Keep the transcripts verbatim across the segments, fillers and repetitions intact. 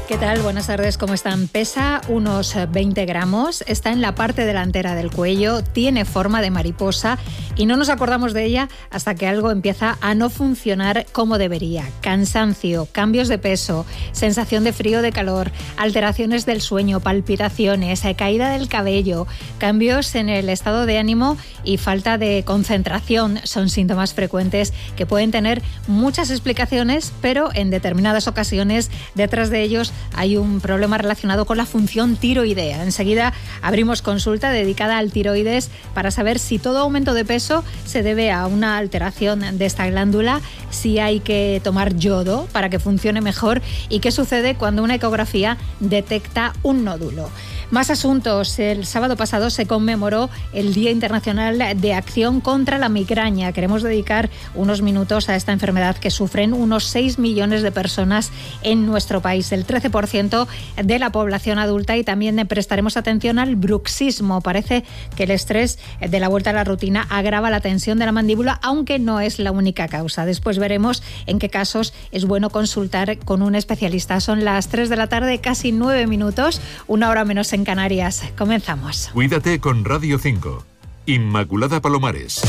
¿Qué tal? Buenas tardes, ¿cómo están? Pesa unos veinte gramos, está en la parte delantera del cuello, tiene forma de mariposa y no nos acordamos de ella hasta que algo empieza a no funcionar como debería. Cansancio, cambios de peso, sensación de frío o de calor, alteraciones del sueño, palpitaciones, caída del cabello, cambios en el estado de ánimo y falta de concentración son síntomas frecuentes que pueden tener muchas explicaciones, pero en determinadas ocasiones detrás de ellos hay un problema relacionado con la función tiroidea. Enseguida abrimos consulta dedicada al tiroides para saber si todo aumento de peso se debe a una alteración de esta glándula, si hay que tomar yodo para que funcione mejor y qué sucede cuando una ecografía detecta un nódulo. Más asuntos. El sábado pasado se conmemoró el Día Internacional de Acción contra la Migraña. Queremos dedicar unos minutos a esta enfermedad que sufren unos seis millones de personas en nuestro país, el trece por ciento de la población adulta, y también prestaremos atención al bruxismo. Parece que el estrés de la vuelta a la rutina agrava la tensión de la mandíbula, aunque no es la única causa. Después veremos en qué casos es bueno consultar con un especialista. Son las tres de la tarde, casi nueve minutos, una hora menos en Canarias. Comenzamos. Cuídate con Radio cinco. Inmaculada Palomares.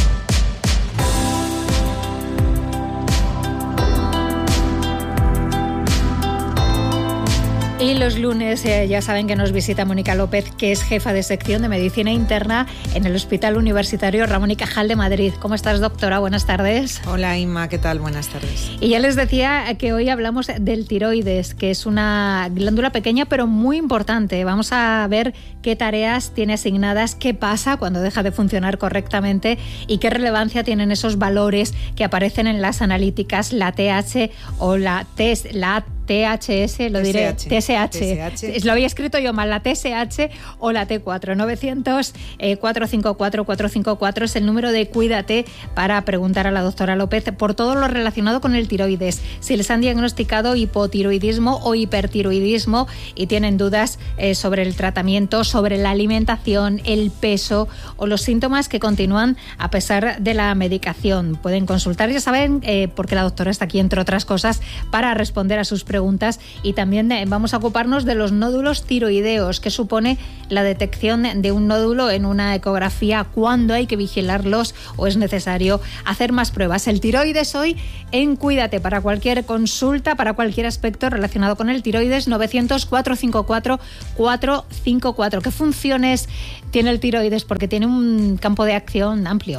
Y los lunes eh, ya saben que nos visita Mónica López, que es jefa de sección de Medicina Interna en el Hospital Universitario Ramón y Cajal de Madrid. ¿Cómo estás, doctora? Buenas tardes. Hola, Inma, ¿qué tal? Buenas tardes. Y ya les decía que hoy hablamos del tiroides, que es una glándula pequeña pero muy importante. Vamos a ver qué tareas tiene asignadas, qué pasa cuando deja de funcionar correctamente y qué relevancia tienen esos valores que aparecen en las analíticas, la T H o la T, la T H S, lo diré, T S H. T S H. Lo había escrito yo mal, la T S H o la T cuatro. novecientos, cuatrocientos cincuenta y cuatro, cuatrocientos cincuenta y cuatro es el número de Cuídate para preguntar a la doctora López por todo lo relacionado con el tiroides. Si les han diagnosticado hipotiroidismo o hipertiroidismo y tienen dudas eh, sobre el tratamiento, sobre la alimentación, el peso o los síntomas que continúan a pesar de la medicación, pueden consultar. Ya saben, eh, porque la doctora está aquí, entre otras cosas, para responder a sus preguntas. preguntas y también vamos a ocuparnos de los nódulos tiroideos, que supone la detección de un nódulo en una ecografía, cuándo hay que vigilarlos o es necesario hacer más pruebas. El tiroides hoy en Cuídate. Para cualquier consulta, para cualquier aspecto relacionado con el tiroides, novecientos, cuatrocientos cincuenta y cuatro, cuatrocientos cincuenta y cuatro. ¿Qué funciones tiene el tiroides? Porque tiene un campo de acción amplio.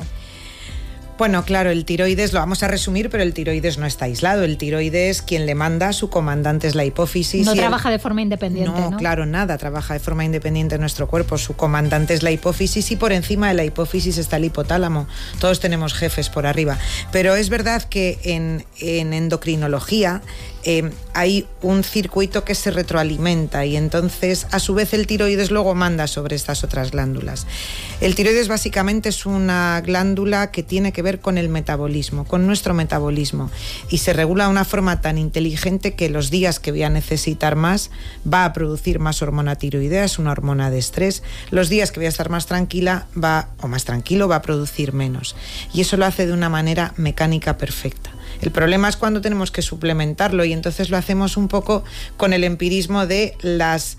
Bueno, claro, el tiroides lo vamos a resumir, pero el tiroides no está aislado. El tiroides, quien le manda, su comandante es la hipófisis. No y trabaja el... de forma independiente, ¿no? No, claro, nada, trabaja de forma independiente en nuestro cuerpo. Su comandante es la hipófisis y por encima de la hipófisis está el hipotálamo. Todos tenemos jefes por arriba. Pero es verdad que en, en endocrinología eh, hay un circuito que se retroalimenta y entonces a su vez el tiroides luego manda sobre estas otras glándulas. El tiroides básicamente es una glándula que tiene que ver con el metabolismo, con nuestro metabolismo, y se regula de una forma tan inteligente que los días que voy a necesitar más va a producir más hormona tiroidea, es una hormona de estrés. Los días que voy a estar más tranquila va, o más tranquilo va a producir menos, y eso lo hace de una manera mecánica perfecta. El problema es cuando tenemos que suplementarlo y entonces lo hacemos un poco con el empirismo de las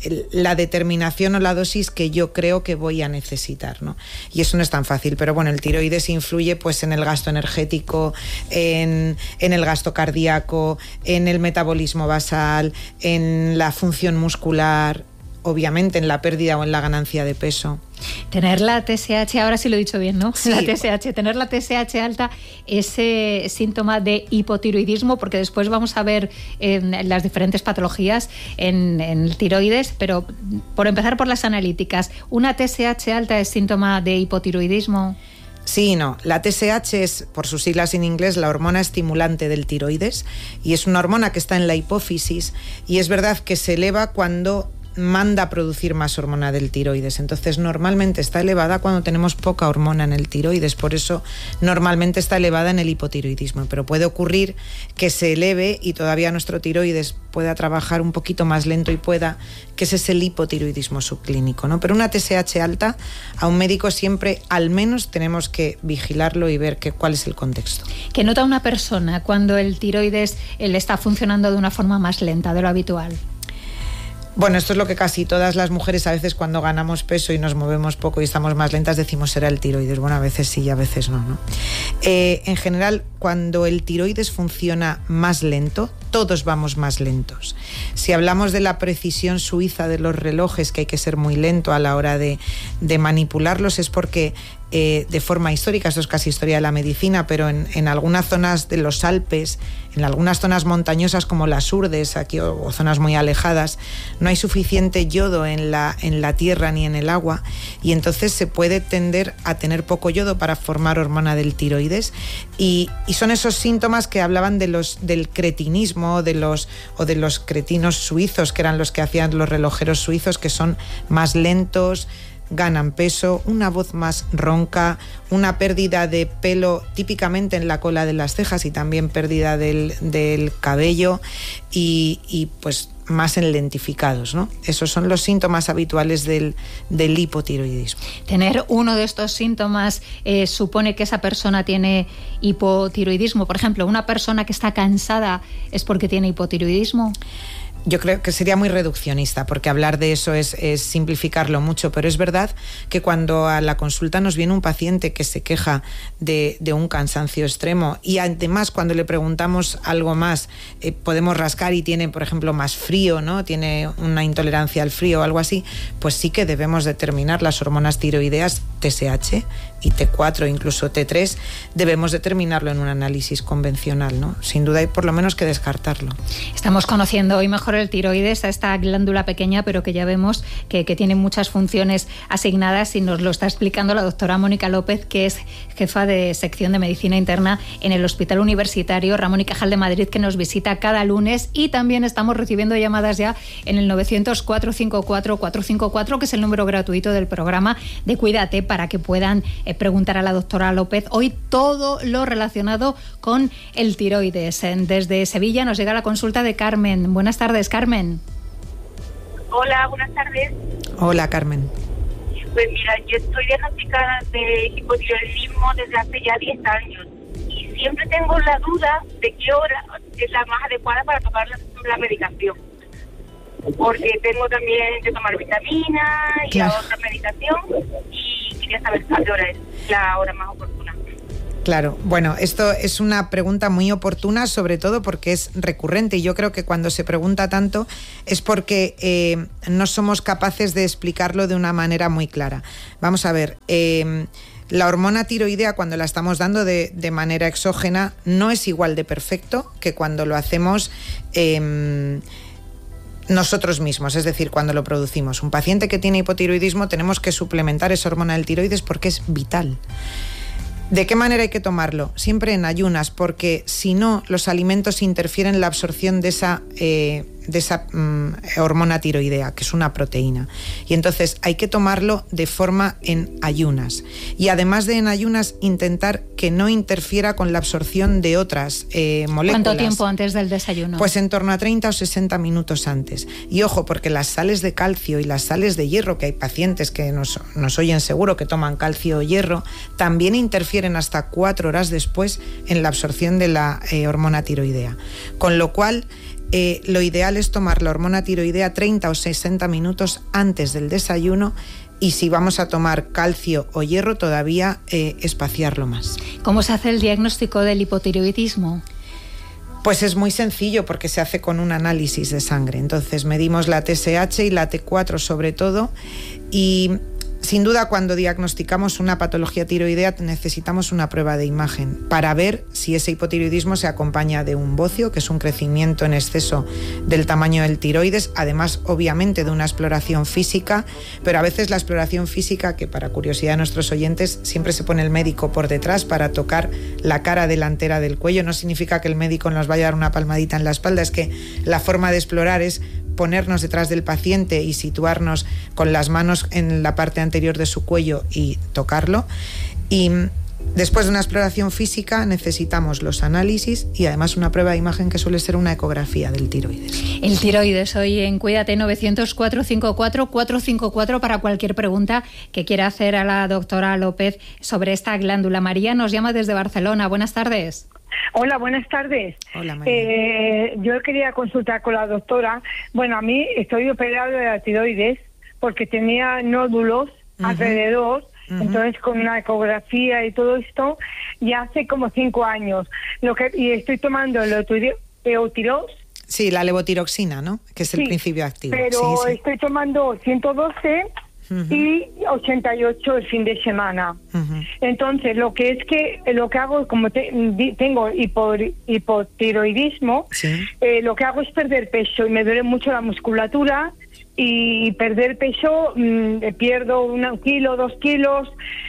la determinación o la dosis que yo creo que voy a necesitar, ¿no? Y eso no es tan fácil, pero bueno, el tiroides influye pues en el gasto energético, en, en el gasto cardíaco, en el metabolismo basal, en la función muscular, obviamente en la pérdida o en la ganancia de peso. Tener la T S H, ahora sí lo he dicho bien, ¿no? Sí. La T S H, tener la T S H alta es eh, síntoma de hipotiroidismo, porque después vamos a ver eh, las diferentes patologías en, en el tiroides, pero por empezar por las analíticas, ¿una T S H alta es síntoma de hipotiroidismo? Sí y no. La T S H es, por sus siglas en inglés, la hormona estimulante del tiroides, y es una hormona que está en la hipófisis, y es verdad que se eleva cuando manda a producir más hormona del tiroides. Entonces normalmente está elevada cuando tenemos poca hormona en el tiroides, por eso normalmente está elevada en el hipotiroidismo, pero puede ocurrir que se eleve y todavía nuestro tiroides pueda trabajar un poquito más lento y pueda, que ese es el hipotiroidismo subclínico, ¿no? Pero una T S H alta, a un médico siempre al menos tenemos que vigilarlo y ver que, cuál es el contexto. ¿Qué nota una persona cuando el tiroides le está funcionando de una forma más lenta de lo habitual? Bueno, esto es lo que casi todas las mujeres a veces cuando ganamos peso y nos movemos poco y estamos más lentas decimos será el tiroides. Bueno, a veces sí y a veces no, ¿no? Eh, en general, cuando el tiroides funciona más lento, todos vamos más lentos. Si hablamos de la precisión suiza de los relojes, que hay que ser muy lento a la hora de, de manipularlos, es porque eh, de forma histórica, esto es casi historia de la medicina, pero en, en algunas zonas de los Alpes, en algunas zonas montañosas como las Urdes, aquí o, o zonas muy alejadas, no hay suficiente yodo en la, en la tierra ni en el agua, y entonces se puede tender a tener poco yodo para formar hormona del tiroides, y, y son esos síntomas que hablaban de los, del cretinismo de los, o de los cretinos suizos, que eran los que hacían los relojeros suizos, que son más lentos, ganan peso, una voz más ronca, una pérdida de pelo típicamente en la cola de las cejas y también pérdida del, del cabello y, y pues más enlentificados, ¿no? Esos son los síntomas habituales del, del hipotiroidismo. Tener uno de estos síntomas eh, supone que esa persona tiene hipotiroidismo. Por ejemplo, una persona que está cansada es porque tiene hipotiroidismo. Yo creo que sería muy reduccionista, porque hablar de eso es, es simplificarlo mucho, pero es verdad que cuando a la consulta nos viene un paciente que se queja de, de un cansancio extremo y además cuando le preguntamos algo más, eh, podemos rascar y tiene, por ejemplo, más frío, ¿no? Tiene una intolerancia al frío o algo así, pues sí que debemos determinar las hormonas tiroideas T S H y T cuatro, incluso T tres, debemos determinarlo en un análisis convencional, ¿no? Sin duda hay por lo menos que descartarlo. Estamos conociendo hoy mejor el tiroides, a esta glándula pequeña, pero que ya vemos que, que tiene muchas funciones asignadas y nos lo está explicando la doctora Mónica López, que es jefa de sección de medicina interna en el Hospital Universitario Ramón y Cajal de Madrid, que nos visita cada lunes, y también estamos recibiendo llamadas ya en el novecientos, cuatro cinco cuatro, cuatro cinco cuatro, que es el número gratuito del programa de Cuídate, para que puedan eh, preguntar a la doctora López hoy todo lo relacionado con el tiroides. Desde Sevilla nos llega la consulta de Carmen. Buenas tardes, Carmen. Hola, buenas tardes. Hola, Carmen. Pues mira, yo estoy diagnosticada de hipotiroidismo desde hace ya diez años y siempre tengo la duda de qué hora es la más adecuada para tomar la, la medicación. Porque tengo también que tomar vitamina y claro. otra medicación y quería saber a qué hora es la hora más oportuna. Claro, bueno, esto es una pregunta muy oportuna, sobre todo porque es recurrente, y yo creo que cuando se pregunta tanto es porque eh, no somos capaces de explicarlo de una manera muy clara. Vamos a ver, eh, la hormona tiroidea, cuando la estamos dando de, de manera exógena, no es igual de perfecto que cuando lo hacemos eh, nosotros mismos, es decir, cuando lo producimos. Un paciente que tiene hipotiroidismo tenemos que suplementar esa hormona del tiroides porque es vital. ¿De qué manera hay que tomarlo? Siempre en ayunas, porque si no, los alimentos interfieren en la absorción de esa, eh, de esa mm, hormona tiroidea, que es una proteína. Y entonces hay que tomarlo de forma en ayunas. Y además de en ayunas, intentar que no interfiera con la absorción de otras eh, moléculas. ¿Cuánto tiempo antes del desayuno? Pues en torno a treinta o sesenta minutos antes. Y ojo, porque las sales de calcio y las sales de hierro, que hay pacientes que nos, nos oyen seguro que toman calcio o hierro, también interfieren hasta cuatro horas después en la absorción de la eh, hormona tiroidea. Con lo cual, eh, lo ideal es tomar la hormona tiroidea treinta o sesenta minutos antes del desayuno, y si vamos a tomar calcio o hierro, todavía eh, espaciarlo más. ¿Cómo se hace el diagnóstico del hipotiroidismo? Pues es muy sencillo, porque se hace con un análisis de sangre. Entonces medimos la T S H y la T cuatro sobre todo, y sin duda cuando diagnosticamos una patología tiroidea necesitamos una prueba de imagen para ver si ese hipotiroidismo se acompaña de un bocio, que es un crecimiento en exceso del tamaño del tiroides, además obviamente de una exploración física, pero a veces la exploración física, que para curiosidad de nuestros oyentes, siempre se pone el médico por detrás para tocar la cara delantera del cuello. No significa que el médico nos vaya a dar una palmadita en la espalda, es que la forma de explorar es ponernos detrás del paciente y situarnos con las manos en la parte anterior de su cuello y tocarlo. Y Después de una exploración física necesitamos los análisis y además una prueba de imagen que suele ser una ecografía del tiroides. El tiroides hoy en Cuídate, novecientos, cuatrocientos cincuenta y cuatro, cuatrocientos cincuenta y cuatro para cualquier pregunta que quiera hacer a la doctora López sobre esta glándula. María nos llama desde Barcelona. Buenas tardes. Hola, buenas tardes. Hola, María. Eh, yo quería consultar con la doctora. Bueno, a mí estoy operada de la tiroides porque tenía nódulos uh-huh. alrededor. Uh-huh. Entonces, con una ecografía y todo esto, ya hace como cinco años. Lo que y estoy tomando el Eutirox. Sí, la levotiroxina, ¿no? Que es el sí, principio activo. Pero sí, sí. estoy tomando ciento doce uh-huh. y ochenta y ocho el fin de semana. Uh-huh. Entonces, lo que es que lo que hago, como te, tengo hipo, hipotiroidismo, sí. eh, lo que hago es perder peso y me duele mucho la musculatura. Y perder peso, mmm, pierdo un kilo, dos kilos,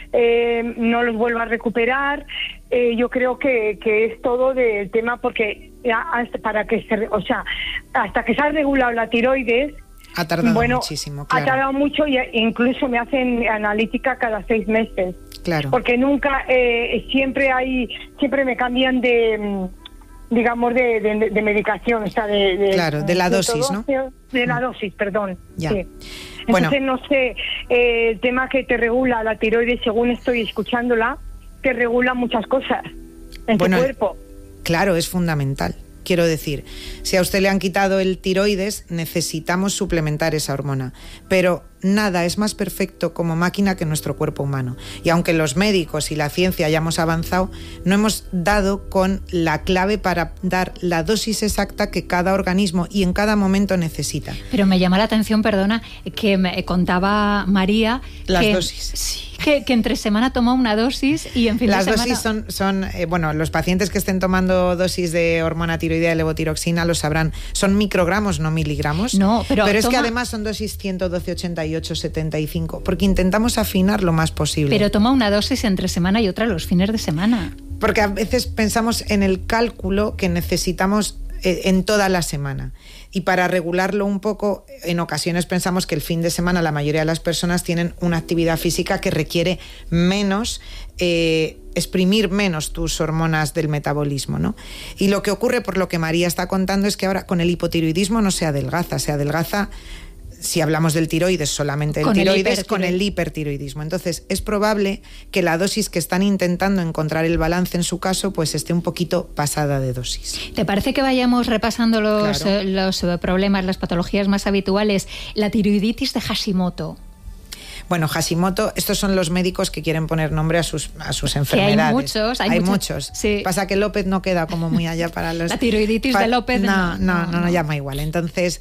eh, no los vuelvo a recuperar. Eh, yo creo que, que es todo del tema porque hasta para que se, o sea, hasta que se ha regulado la tiroides, ha tardado bueno, muchísimo. Claro. Ha tardado mucho y incluso me hacen analítica cada seis meses. Claro. Porque nunca, eh, siempre hay, siempre me cambian de digamos, de, de, de medicación, o sea, de, de... Claro, de la dosis, ¿no? De la dosis, perdón. Ya. Sí. Bueno. Entonces, no sé, eh, el tema que te regula la tiroides, según estoy escuchándola, te regula muchas cosas en bueno, tu cuerpo. Claro, es fundamental. Quiero decir, si a usted le han quitado el tiroides, necesitamos suplementar esa hormona. Pero nada es más perfecto como máquina que nuestro cuerpo humano. Y aunque los médicos y la ciencia hayamos avanzado, no hemos dado con la clave para dar la dosis exacta que cada organismo y en cada momento necesita. Pero me llama la atención, perdona, que me contaba María... Las que, dosis. Sí, que, que entre semana toma una dosis y en fin Las de semana... Las dosis son, son eh, bueno, los pacientes que estén tomando dosis de hormona tiroidea de levotiroxina lo sabrán. Son microgramos, no miligramos. No, pero, pero es toma... que además son dosis ciento doce, ochenta y ocho, setenta y cinco, porque intentamos afinar lo más posible. Pero toma una dosis entre semana y otra los fines de semana. Porque a veces pensamos en el cálculo que necesitamos eh, en toda la semana. Y para regularlo un poco, en ocasiones pensamos que el fin de semana la mayoría de las personas tienen una actividad física que requiere menos, eh, exprimir menos tus hormonas del metabolismo, ¿no? Y lo que ocurre, por lo que María está contando, es que ahora con el hipotiroidismo no se adelgaza, se adelgaza... Si hablamos del tiroides, solamente el tiroides, con el hipertiroidismo. Entonces, es probable que la dosis que están intentando encontrar el balance en su caso, pues esté un poquito pasada de dosis. ¿Te parece que vayamos repasando los, Claro. eh, los problemas, las patologías más habituales? La tiroiditis de Hashimoto. Bueno, Hashimoto, estos son los médicos que quieren poner nombre a sus, a sus enfermedades. Que hay muchos, hay, hay muchos. muchos. Sí. Pasa que López no queda como muy allá para los... La tiroiditis pa... de López no, no, no, no, no, no llama igual. Entonces,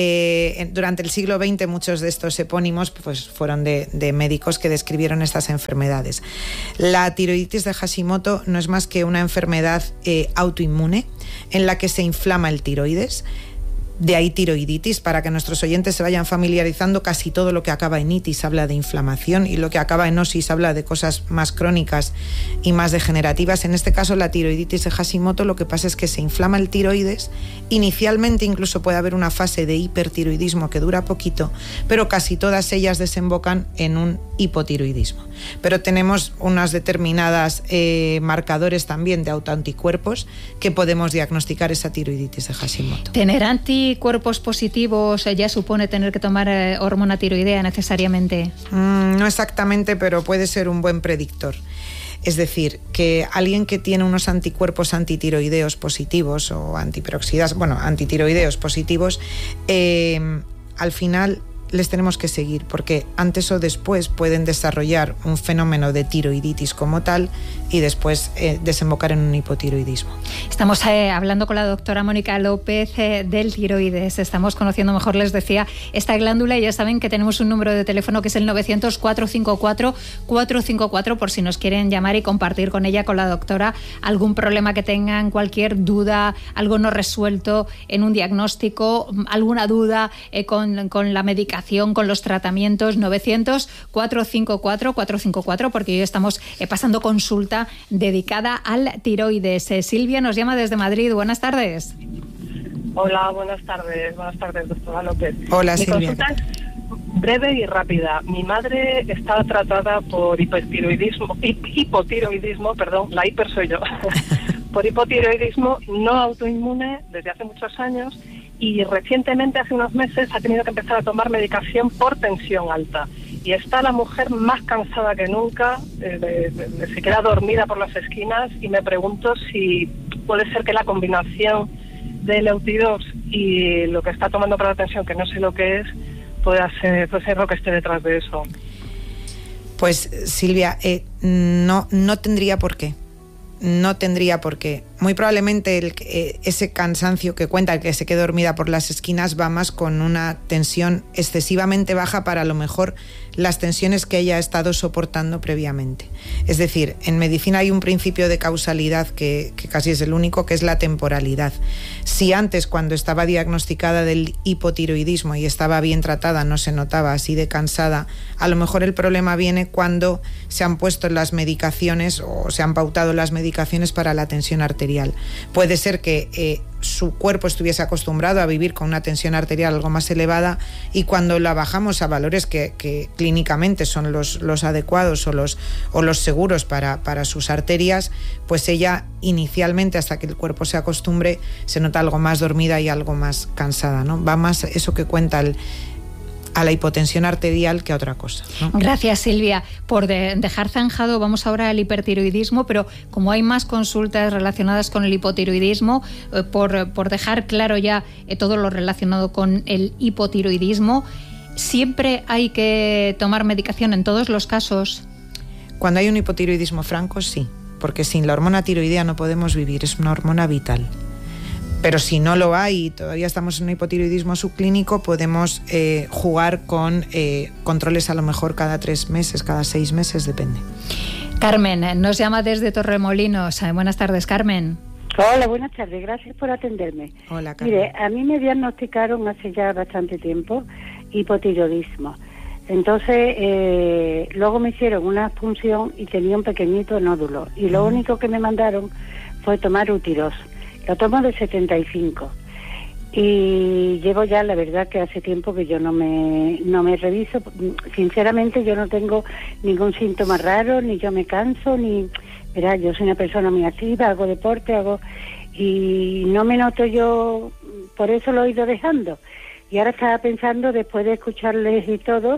eh, durante el siglo veinte muchos de estos epónimos pues, fueron de, de médicos que describieron estas enfermedades. La tiroiditis de Hashimoto no es más que una enfermedad eh, autoinmune en la que se inflama el tiroides. De ahí tiroiditis, para que nuestros oyentes se vayan familiarizando. Casi todo lo que acaba en itis habla de inflamación y lo que acaba en osis habla de cosas más crónicas y más degenerativas. En este caso, la tiroiditis de Hashimoto, lo que pasa es que se inflama el tiroides. Inicialmente incluso puede haber una fase de hipertiroidismo que dura poquito, pero casi todas ellas desembocan en un hipotiroidismo. Pero tenemos unas determinadas eh, marcadores también de autoanticuerpos que podemos diagnosticar esa tiroiditis de Hashimoto. ¿Tener anti cuerpos positivos ya supone tener que tomar eh, hormona tiroidea necesariamente? Mm, no exactamente, pero puede ser un buen predictor. Es decir, que alguien que tiene unos anticuerpos antitiroideos positivos o antiperoxidas, bueno, antitiroideos positivos, eh, al final les tenemos que seguir, porque antes o después pueden desarrollar un fenómeno de tiroiditis como tal y después eh, desembocar en un hipotiroidismo. Estamos eh, hablando con la doctora Mónica López eh, del tiroides. Estamos conociendo mejor, les decía, esta glándula, y ya saben que tenemos un número de teléfono que es el novecientos, cuatrocientos cincuenta y cuatro, cuatrocientos cincuenta y cuatro por si nos quieren llamar y compartir con ella, con la doctora, algún problema que tengan, cualquier duda, algo no resuelto en un diagnóstico, alguna duda eh, con, con la medicación, con los tratamientos. Novecientos, cuatrocientos cincuenta y cuatro, cuatrocientos cincuenta y cuatro, porque hoy estamos eh, pasando consulta dedicada al tiroides. Eh, Silvia nos llama desde Madrid. Buenas tardes. Hola, buenas tardes. Buenas tardes, doctora López. Hola, Mi Silvia. consulta es, breve y rápida. Mi madre está tratada por hipertiroidismo, hipotiroidismo, perdón, la hiper soy yo, por hipotiroidismo no autoinmune desde hace muchos años, y recientemente, hace unos meses, ha tenido que empezar a tomar medicación por tensión alta. Y está la mujer más cansada que nunca, eh, de, de, de, se queda dormida por las esquinas, y me pregunto si puede ser que la combinación del Eutirox y lo que está tomando para la tensión, que no sé lo que es, puede ser, puede ser lo que esté detrás de eso. Pues Silvia, eh, no, no tendría por qué. No tendría por qué. Muy probablemente el, eh, ese cansancio que cuenta, el que se quede dormida por las esquinas, va más con una tensión excesivamente baja para a lo mejor las tensiones que ella ha estado soportando previamente. Es decir, en medicina hay un principio de causalidad que, que casi es el único, que es la temporalidad. Si antes, cuando estaba diagnosticada del hipotiroidismo y estaba bien tratada, no se notaba así de cansada, a lo mejor el problema viene cuando se han puesto las medicaciones o se han pautado las medicaciones para la tensión arterial. Puede ser que eh, su cuerpo estuviese acostumbrado a vivir con una tensión arterial algo más elevada, y cuando la bajamos a valores que, que clínicamente son los, los adecuados o los, o los seguros para, para sus arterias, pues ella inicialmente, hasta que el cuerpo se acostumbre, se nota algo más dormida y algo más cansada, ¿no? Va más eso que cuenta el a la hipotensión arterial que a otra cosa, ¿no? Gracias, Silvia, por de dejar zanjado. Vamos ahora al hipertiroidismo, pero como hay más consultas relacionadas con el hipotiroidismo, eh, por, por dejar claro ya eh, todo lo relacionado con el hipotiroidismo, ¿siempre hay que tomar medicación en todos los casos? Cuando hay un hipotiroidismo franco, sí, porque sin la hormona tiroidea no podemos vivir, es una hormona vital. Pero si no lo hay y todavía estamos en un hipotiroidismo subclínico, podemos eh, jugar con eh, controles a lo mejor cada tres meses, cada seis meses, depende. Carmen nos llama desde Torremolinos. Buenas tardes, Carmen. Hola, buenas tardes, gracias por atenderme. Hola, Carmen. Mire, a mí me diagnosticaron hace ya bastante tiempo hipotiroidismo. Entonces, eh, luego me hicieron una punción y tenía un pequeñito nódulo. Y lo único que me mandaron fue tomar Eutirox. Lo tomo de setenta y cinco. Y llevo ya, la verdad, que hace tiempo que yo no me, no me reviso. Sinceramente, yo no tengo ningún síntoma raro, ni yo me canso, ni... Verá, yo soy una persona muy activa, hago deporte, hago... Y no me noto yo... Por eso lo he ido dejando. Y ahora estaba pensando, después de escucharles y todo,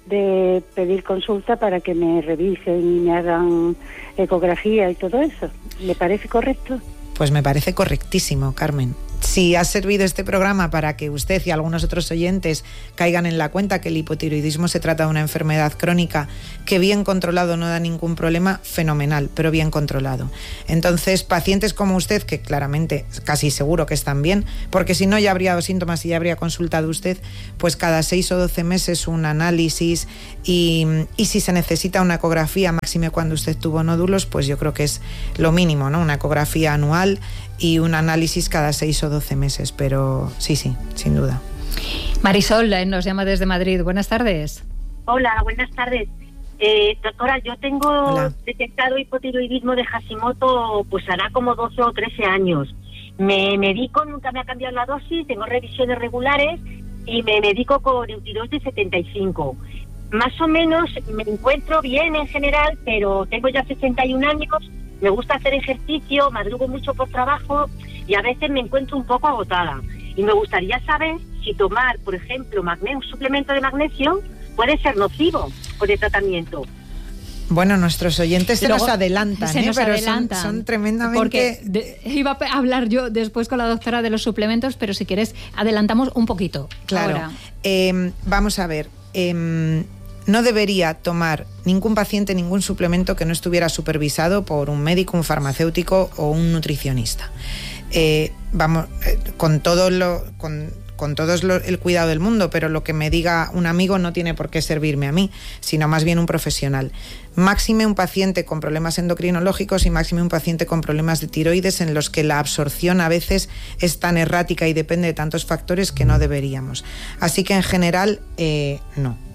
de pedir consulta para que me revisen y me hagan ecografía y todo eso. ¿Le parece correcto? Pues me parece correctísimo, Carmen. Si ha servido este programa para que usted y algunos otros oyentes caigan en la cuenta que el hipotiroidismo se trata de una enfermedad crónica que bien controlado no da ningún problema, fenomenal, pero bien controlado. Entonces, pacientes como usted, que claramente casi seguro que están bien, porque si no ya habría dado síntomas y ya habría consultado usted, pues cada seis o doce meses un análisis y, y si se necesita una ecografía, máxime cuando usted tuvo nódulos, pues yo creo que es lo mínimo, ¿no? Una ecografía anual y un análisis cada seis o doce meses, pero sí, sí, sin duda. Marisol nos llama desde Madrid. Buenas tardes. Hola, buenas tardes. Eh, doctora, yo tengo Hola. detectado hipotiroidismo de Hashimoto, pues hará como doce o trece años. Me medico, nunca me ha cambiado la dosis, tengo revisiones regulares y me medico con Eutirox de setenta y cinco. Más o menos me encuentro bien en general, pero tengo ya sesenta y un años, me gusta hacer ejercicio, madrugo mucho por trabajo y a veces me encuentro un poco agotada. Y me gustaría saber si tomar, por ejemplo, magne- un suplemento de magnesio puede ser nocivo con el tratamiento. Bueno, nuestros oyentes se Luego, nos adelantan, se ¿eh? nos pero adelantan, son, son tremendamente... Porque de, iba a hablar yo después con la doctora de los suplementos, pero si quieres adelantamos un poquito. Claro. Ahora. Eh, vamos a ver... Eh, no debería tomar ningún paciente ningún suplemento que no estuviera supervisado por un médico, un farmacéutico o un nutricionista. Eh, vamos, eh, con todo lo... Con, con todo el cuidado del mundo, pero lo que me diga un amigo no tiene por qué servirme a mí, sino más bien un profesional. Máxime un paciente con problemas endocrinológicos y máxime un paciente con problemas de tiroides en los que la absorción a veces es tan errática y depende de tantos factores que no deberíamos. Así que en general, eh, no.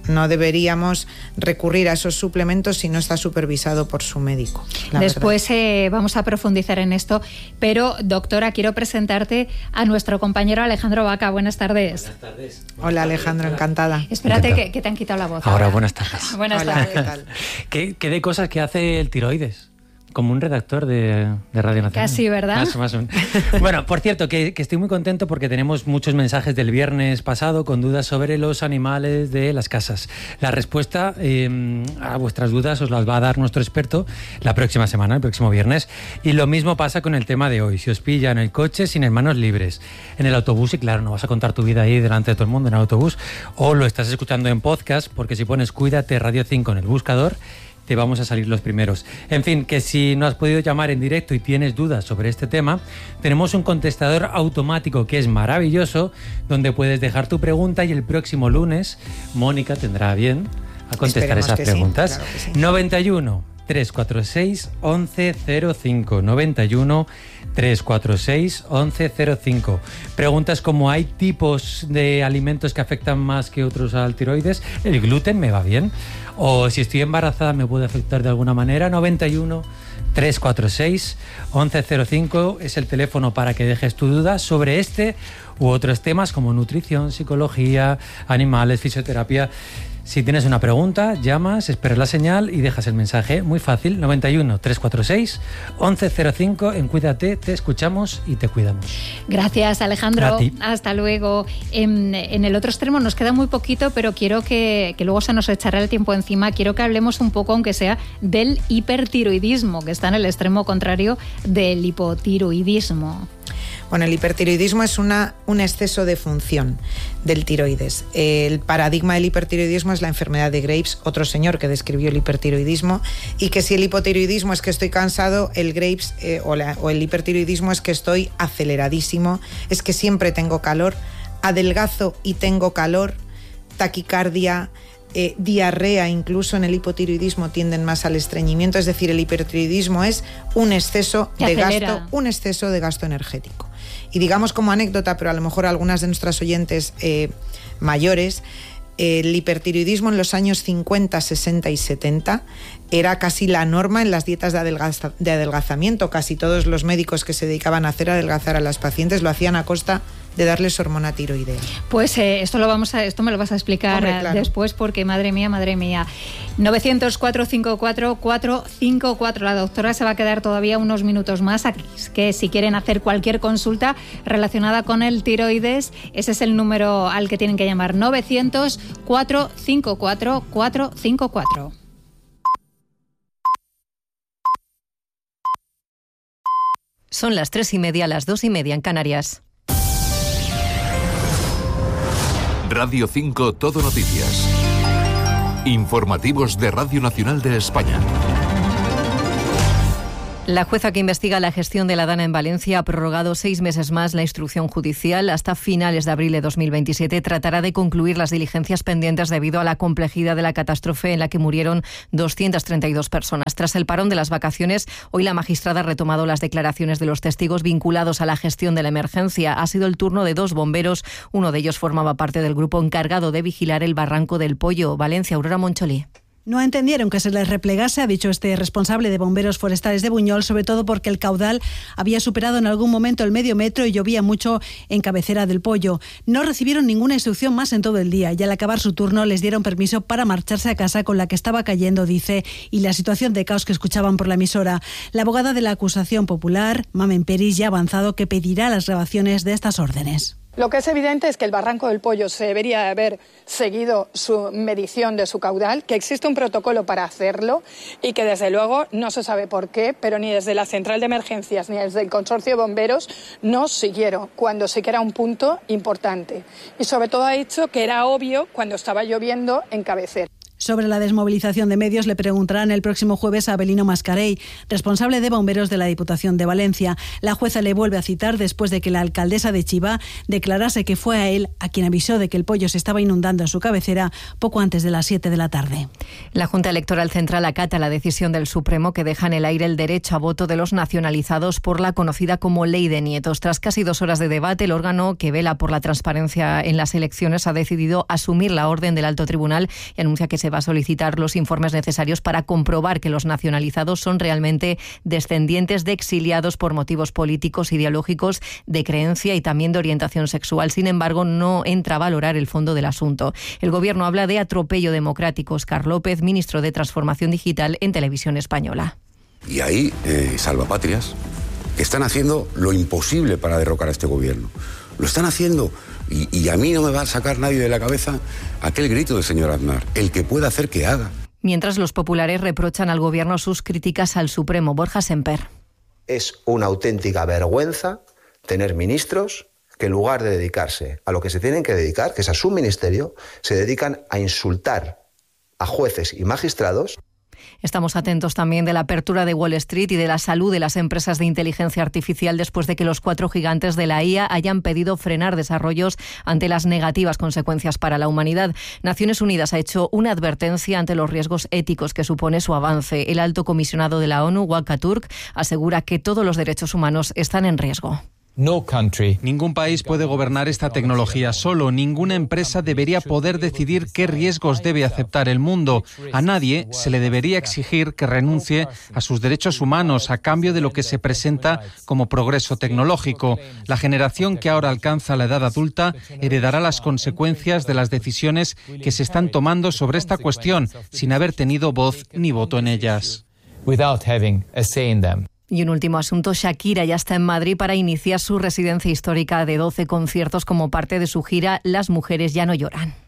no deberíamos recurrir a esos suplementos si no está supervisado por su médico. Después eh, vamos a profundizar en esto, pero doctora, quiero presentarte a nuestro compañero Alejandro Vaca. Buenas tardes. Buenas tardes. Hola Alejandro, encantada. Espérate que, que te han quitado la voz. Ahora, ahora. buenas tardes. Buenas Hola, tardes. ¿qué tal? ¿Qué, ¿Qué de cosas que hace el tiroides? Como un redactor de, de Radio Nacional. Casi, ¿verdad? Más, más un... Bueno, por cierto, que, que estoy muy contento porque tenemos muchos mensajes del viernes pasado con dudas sobre los animales de las casas. La respuesta eh, a vuestras dudas os las va a dar nuestro experto la próxima semana, el próximo viernes. Y lo mismo pasa con el tema de hoy. Si os pillan el coche sin manos libres, en el autobús, y claro, no vas a contar tu vida ahí delante de todo el mundo en el autobús, o lo estás escuchando en podcast, porque si pones Cuídate Radio cinco en el buscador, te vamos a salir los primeros. En fin, que si no has podido llamar en directo y tienes dudas sobre este tema, tenemos un contestador automático que es maravilloso, donde puedes dejar tu pregunta y el próximo lunes Mónica tendrá bien a contestar Esperemos esas que preguntas. sí, claro que sí. noventa y uno, trescientos cuarenta y seis, once cero cinco. noventa y uno, trescientos cuarenta y seis, once cero cinco. Preguntas como: ¿hay tipos de alimentos que afectan más que otros al tiroides? ¿El gluten me va bien? O si estoy embarazada, ¿me puede afectar de alguna manera? noventa y uno, trescientos cuarenta y seis, once cero cinco es el teléfono para que dejes tu duda sobre este u otros temas como nutrición, psicología, animales, fisioterapia. Si tienes una pregunta, llamas, esperas la señal y dejas el mensaje. Muy fácil, noventa y uno, trescientos cuarenta y seis, once cero cinco. En Cuídate, te escuchamos y te cuidamos. Gracias, Alejandro. A ti. Hasta luego. En, en el otro extremo nos queda muy poquito, pero quiero que, que luego se nos echará el tiempo encima. Quiero que hablemos un poco, aunque sea, del hipertiroidismo, que está en el extremo contrario del hipotiroidismo. Bueno, el hipertiroidismo es una, un exceso de función del tiroides. El paradigma del hipertiroidismo es la enfermedad de Graves, otro señor que describió el hipertiroidismo, y que si el hipotiroidismo es que estoy cansado, el Graves eh, o, la, o el hipertiroidismo es que estoy aceleradísimo, es que siempre tengo calor, adelgazo y tengo calor, taquicardia, Eh, diarrea, incluso en el hipotiroidismo tienden más al estreñimiento. Es decir, el hipertiroidismo es un exceso de gasto, un exceso de gasto energético. Y digamos como anécdota, pero a lo mejor algunas de nuestras oyentes eh, mayores, el hipertiroidismo en los años cincuenta, sesenta y setenta era casi la norma en las dietas de, adelgaza, de adelgazamiento. Casi todos los médicos que se dedicaban a hacer adelgazar a las pacientes lo hacían a costa de darles hormona tiroidea. Pues eh, esto lo vamos a, esto me lo vas a explicar Hombre, claro. después, porque madre mía, madre mía. novecientos, cuatrocientos cincuenta y cuatro, cuatrocientos cincuenta y cuatro. La doctora se va a quedar todavía unos minutos más aquí. Que si quieren hacer cualquier consulta relacionada con el tiroides, ese es el número al que tienen que llamar: novecientos, cuatrocientos cincuenta y cuatro, cuatrocientos cincuenta y cuatro. Son las tres y media, las dos y media en Canarias. Radio cinco Todo Noticias. Informativos de Radio Nacional de España. La jueza que investiga la gestión de la Dana en Valencia ha prorrogado seis meses más la instrucción judicial. Hasta finales de abril de dos mil veintisiete tratará de concluir las diligencias pendientes debido a la complejidad de la catástrofe en la que murieron doscientas treinta y dos personas. Tras el parón de las vacaciones, hoy la magistrada ha retomado las declaraciones de los testigos vinculados a la gestión de la emergencia. Ha sido el turno de dos bomberos. Uno de ellos formaba parte del grupo encargado de vigilar el barranco del Pollo. Valencia, Aurora Moncholí. No entendieron que se les replegase, ha dicho este responsable de bomberos forestales de Buñol, sobre todo porque el caudal había superado en algún momento el medio metro y llovía mucho en cabecera del Pollo. No recibieron ninguna instrucción más en todo el día y al acabar su turno les dieron permiso para marcharse a casa con la que estaba cayendo, dice, y la situación de caos que escuchaban por la emisora. La abogada de la acusación popular, Mamen Peris, ya ha avanzado que pedirá las grabaciones de estas órdenes. Lo que es evidente es que el Barranco del Pollo se debería haber seguido su medición de su caudal, que existe un protocolo para hacerlo y que desde luego no se sabe por qué, pero ni desde la central de emergencias ni desde el consorcio de bomberos no siguieron cuando sí que era un punto importante. Y sobre todo ha dicho que era obvio cuando estaba lloviendo en cabecera. Sobre la desmovilización de medios le preguntarán el próximo jueves a Abelino Mascarell, responsable de bomberos de la Diputación de Valencia. La jueza le vuelve a citar después de que la alcaldesa de Chiva declarase que fue a él a quien avisó de que el Pollo se estaba inundando en su cabecera poco antes de las siete de la tarde. La Junta Electoral Central acata la decisión del Supremo que deja en el aire el derecho a voto de los nacionalizados por la conocida como Ley de Nietos. Tras casi dos horas de debate, el órgano que vela por la transparencia en las elecciones ha decidido asumir la orden del Alto Tribunal y anuncia que se va a solicitar los informes necesarios para comprobar que los nacionalizados son realmente descendientes de exiliados por motivos políticos, ideológicos, de creencia y también de orientación sexual. Sin embargo, no entra a valorar el fondo del asunto. El Gobierno habla de atropello democrático. Óscar López, ministro de Transformación Digital en Televisión Española. Y hay eh, salvapatrias que están haciendo lo imposible para derrocar a este Gobierno. Lo están haciendo. Y, y a mí no me va a sacar nadie de la cabeza aquel grito del señor Aznar. El que pueda hacer, que haga. Mientras los populares reprochan al Gobierno sus críticas al Supremo. Borja Semper. Es una auténtica vergüenza tener ministros que en lugar de dedicarse a lo que se tienen que dedicar, que es a su ministerio, se dedican a insultar a jueces y magistrados. Estamos atentos también de la apertura de Wall Street y de la salud de las empresas de inteligencia artificial después de que los cuatro gigantes de la I A hayan pedido frenar desarrollos ante las negativas consecuencias para la humanidad. Naciones Unidas ha hecho una advertencia ante los riesgos éticos que supone su avance. El alto comisionado de la ONU, Volker Turk, asegura que todos los derechos humanos están en riesgo. No country. Ningún país puede gobernar esta tecnología solo. Ninguna empresa debería poder decidir qué riesgos debe aceptar el mundo. A nadie se le debería exigir que renuncie a sus derechos humanos a cambio de lo que se presenta como progreso tecnológico. La generación que ahora alcanza la edad adulta heredará las consecuencias de las decisiones que se están tomando sobre esta cuestión sin haber tenido voz ni voto en ellas. Without having a say in them. Y un último asunto, Shakira ya está en Madrid para iniciar su residencia histórica de doce conciertos como parte de su gira Las mujeres ya no lloran.